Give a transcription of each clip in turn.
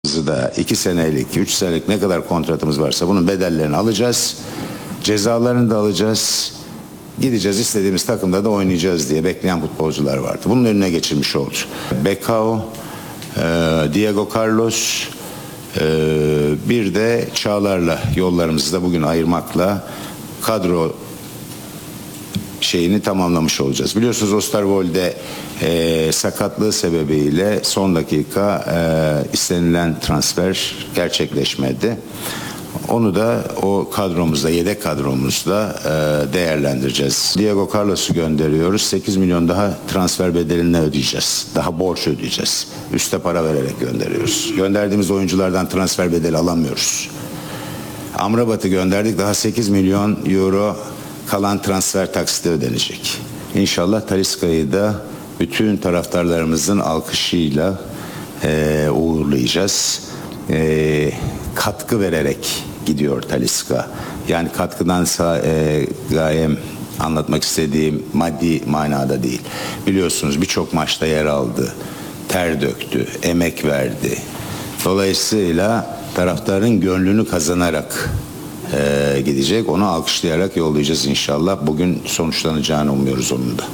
da 2 senelik, 3 senelik ne kadar kontratımız varsa bunun bedellerini alacağız. Cezalarını da alacağız. Gideceğiz, istediğimiz takımda da oynayacağız diye bekleyen futbolcular vardı. Bunun önüne geçilmiş oldu. Becao, Diego Carlos, bir de Çağlar'la yollarımızı da bugün ayırmakla kadro şeyini tamamlamış olacağız. Biliyorsunuz Osterwolde sakatlığı sebebiyle son dakika istenilen transfer gerçekleşmedi. Onu da o kadromuzda, yedek kadromuzda değerlendireceğiz. Diego Carlos'u gönderiyoruz. 8 milyon daha transfer bedelini ödeyeceğiz. Daha borç ödeyeceğiz. Üste para vererek gönderiyoruz. Gönderdiğimiz oyunculardan transfer bedeli alamıyoruz. Amrabat'ı gönderdik. Daha 8 milyon euro kalan transfer taksiti ödenecek. İnşallah Talisca'yı da bütün taraftarlarımızın alkışıyla uğurlayacağız. Katkı vererek gidiyor Talisca. Yani katkıdan gayem anlatmak istediğim maddi manada değil. Biliyorsunuz birçok maçta yer aldı, ter döktü, emek verdi. Dolayısıyla taraftarın gönlünü kazanarak gidecek. Onu alkışlayarak yollayacağız inşallah. Bugün sonuçlanacağını umuyoruz onun da.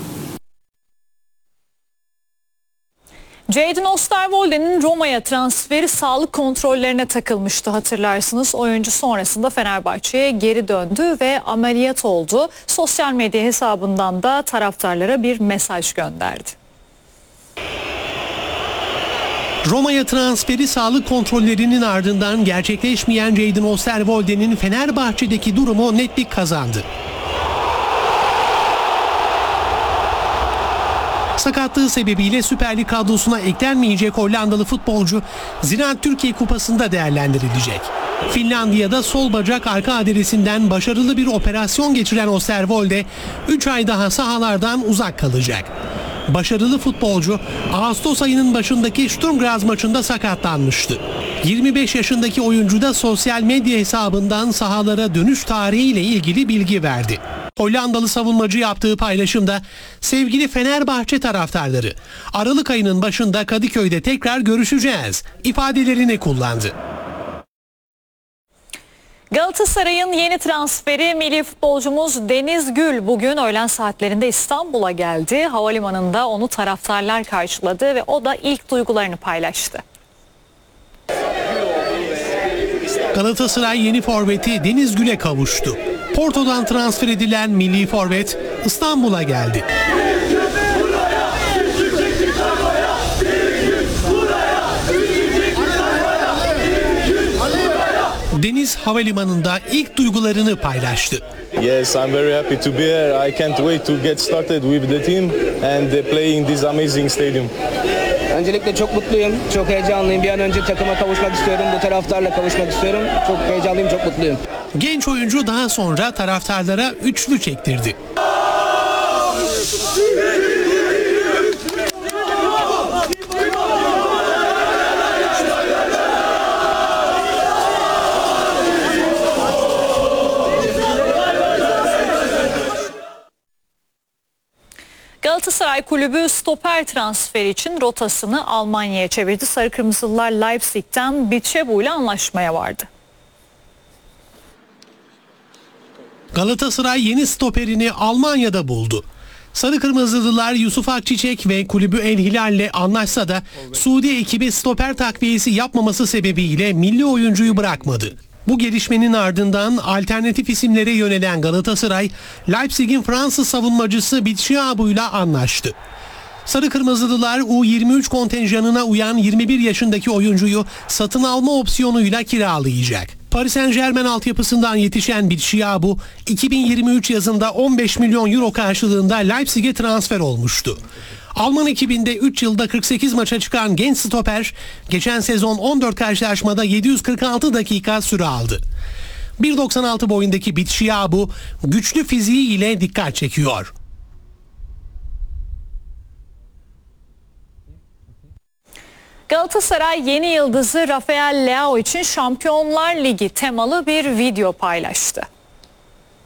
Jadon Osterwolde'nin Roma'ya transferi sağlık kontrollerine takılmıştı, hatırlarsınız. Oyuncu sonrasında Fenerbahçe'ye geri döndü ve ameliyat oldu. Sosyal medya hesabından da taraftarlara bir mesaj gönderdi. Roma'ya transferi sağlık kontrollerinin ardından gerçekleşmeyen Jadon Osterwolde'nin Fenerbahçe'deki durumu netlik kazandı. Sakatlığı sebebiyle Süper Lig kadrosuna eklenmeyecek Hollandalı futbolcu Ziraat Türkiye Kupası'nda değerlendirilecek. Finlandiya'da sol bacak arka adresinden başarılı bir operasyon geçiren Osterwolde 3 ay daha sahalardan uzak kalacak. Başarılı futbolcu Ağustos ayının başındaki Sturm Graz maçında sakatlanmıştı. 25 yaşındaki oyuncu da sosyal medya hesabından sahalara dönüş tarihiyle ilgili bilgi verdi. Hollandalı savunmacı yaptığı paylaşımda sevgili Fenerbahçe taraftarları, Aralık ayının başında Kadıköy'de tekrar görüşeceğiz ifadelerini kullandı. Galatasaray'ın yeni transferi milli futbolcumuz Deniz Gül bugün öğlen saatlerinde İstanbul'a geldi. Havalimanında onu taraftarlar karşıladı ve o da ilk duygularını paylaştı. Galatasaray yeni forveti Deniz Gül'e kavuştu. Porto'dan transfer edilen milli forvet İstanbul'a geldi. Deniz havalimanında ilk duygularını paylaştı. Yes, I'm very happy to be here. I can't wait to get started with the team and play in this amazing stadium. Öncelikle çok mutluyum, çok heyecanlıyım. Bir an önce takıma kavuşmak istiyorum, bu taraftarla kavuşmak istiyorum. Çok heyecanlıyım, çok mutluyum. Genç oyuncu daha sonra taraftarlara üçlü çektirdi. Galatasaray Kulübü stoper transferi için rotasını Almanya'ya çevirdi. Sarı Kırmızılılar Leipzig'ten Bitşebu ile anlaşmaya vardı. Galatasaray yeni stoperini Almanya'da buldu. Sarı Kırmızılılar Yusuf Akçiçek ve kulübü El Hilal'le anlaşsa da Suudi ekibi stoper takviyesi yapmaması sebebiyle milli oyuncuyu bırakmadı. Bu gelişmenin ardından alternatif isimlere yönelen Galatasaray, Leipzig'in Fransız savunmacısı Bitshiabu'yla anlaştı. Sarı Kırmızılılar U23 kontenjanına uyan 21 yaşındaki oyuncuyu satın alma opsiyonuyla kiralayacak. Paris Saint-Germain altyapısından yetişen Bitshiabu 2023 yazında 15 milyon euro karşılığında Leipzig'e transfer olmuştu. Alman ekibinde 3 yılda 48 maça çıkan genç stoper geçen sezon 14 karşılaşmada 746 dakika süre aldı. 1.96 boyundaki Bitshiabu güçlü fiziği ile dikkat çekiyor. Galatasaray yeni yıldızı Rafael Leao için Şampiyonlar Ligi temalı bir video paylaştı.